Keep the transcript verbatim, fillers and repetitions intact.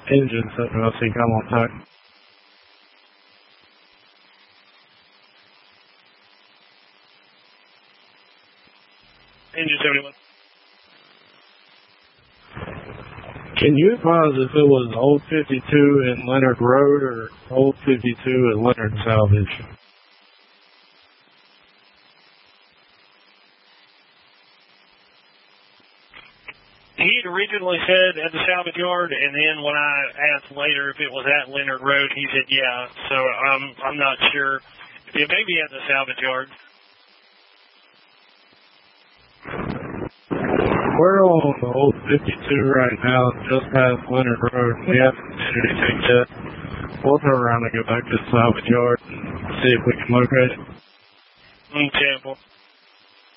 Engine seven L C, come on tight. Engine seventy-one. Can you advise if it was Old fifty-two in Leonard Road or Old fifty-two in Leonard Salvage? He had originally said at the salvage yard, and then when I asked later if it was at Leonard Road, he said yeah. So I'm I'm not sure. It may be at the salvage yard. We're on the Old fifty-two right now, just past Leonard Road. We haven't seen anything yet. We'll turn around and go back to the salvage yard and see if we can locate it. Okay, well.